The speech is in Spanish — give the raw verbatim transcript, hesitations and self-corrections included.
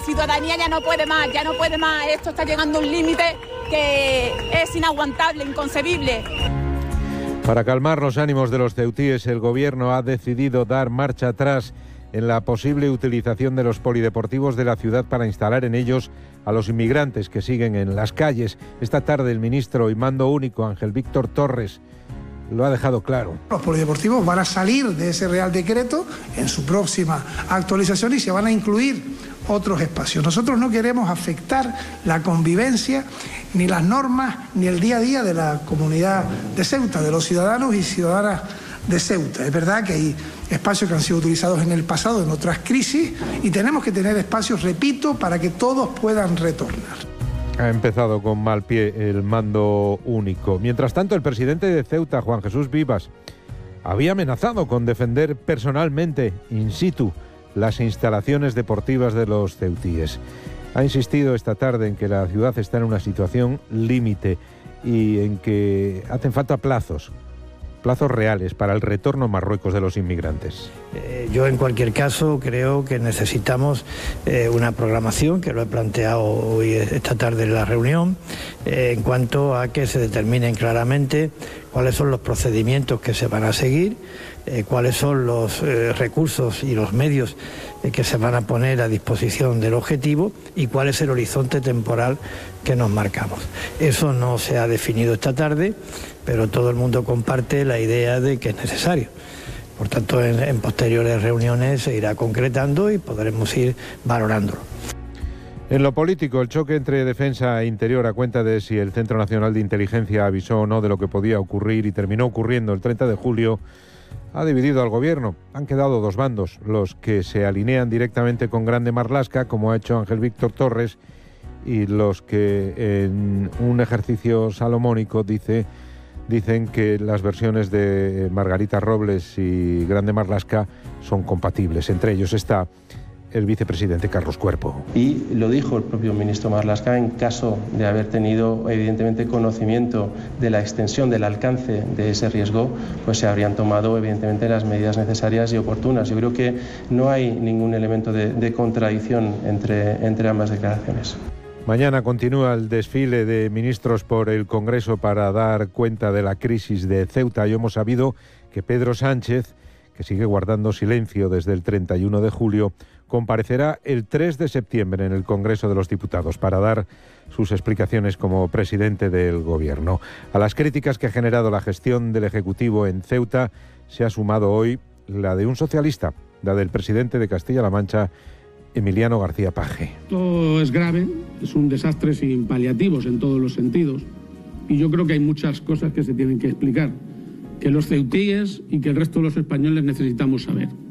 ciudadanía ya no puede más, ya no puede más. Esto está llegando a un límite que es inaguantable, inconcebible. Para calmar los ánimos de los ceutíes, el gobierno ha decidido dar marcha atrás en la posible utilización de los polideportivos de la ciudad para instalar en ellos a los inmigrantes que siguen en las calles. Esta tarde el ministro y mando único, Ángel Víctor Torres, lo ha dejado claro. Los polideportivos van a salir de ese Real Decreto en su próxima actualización y se van a incluir otros espacios. Nosotros no queremos afectar la convivencia, ni las normas, ni el día a día de la comunidad de Ceuta, de los ciudadanos y ciudadanas de Ceuta. Es verdad que hay espacios que han sido utilizados en el pasado, en otras crisis, y tenemos que tener espacios, repito, para que todos puedan retornar. Ha empezado con mal pie el mando único. Mientras tanto, el presidente de Ceuta, Juan Jesús Vivas, había amenazado con defender personalmente, in situ, las instalaciones deportivas de los ceutíes. Ha insistido esta tarde en que la ciudad está en una situación límite y en que hacen falta plazos, plazos reales para el retorno a Marruecos de los inmigrantes. Eh, yo en cualquier caso creo que necesitamos eh, una programación, que lo he planteado hoy esta tarde en la reunión, eh, en cuanto a que se determinen claramente cuáles son los procedimientos que se van a seguir, eh, cuáles son los eh, recursos y los medios eh, que se van a poner a disposición del objetivo y cuál es el horizonte temporal que nos marcamos. Eso no se ha definido esta tarde, pero todo el mundo comparte la idea de que es necesario. Por tanto, en, en posteriores reuniones se irá concretando y podremos ir valorándolo. En lo político, el choque entre defensa e interior a cuenta de si el Centro Nacional de Inteligencia avisó o no de lo que podía ocurrir y terminó ocurriendo el treinta de julio, ha dividido al gobierno. Han quedado dos bandos, los que se alinean directamente con Grande Marlaska, como ha hecho Ángel Víctor Torres, y los que en un ejercicio salomónico dice, dicen que las versiones de Margarita Robles y Grande Marlaska son compatibles. Entre ellos está el vicepresidente Carlos Cuerpo. Y lo dijo el propio ministro Marlaska, en caso de haber tenido evidentemente conocimiento de la extensión, del alcance de ese riesgo, pues se habrían tomado evidentemente las medidas necesarias y oportunas. Yo creo que no hay ningún elemento de, de contradicción entre, entre ambas declaraciones. Mañana continúa el desfile de ministros por el Congreso para dar cuenta de la crisis de Ceuta y hemos sabido que Pedro Sánchez, que sigue guardando silencio desde el treinta y uno de julio, comparecerá el tres de septiembre en el Congreso de los Diputados para dar sus explicaciones como presidente del Gobierno. A las críticas que ha generado la gestión del Ejecutivo en Ceuta se ha sumado hoy la de un socialista, la del presidente de Castilla-La Mancha, Emiliano García Paje. Esto es grave, es un desastre sin paliativos en todos los sentidos y yo creo que hay muchas cosas que se tienen que explicar, que los ceutíes y que el resto de los españoles necesitamos saber.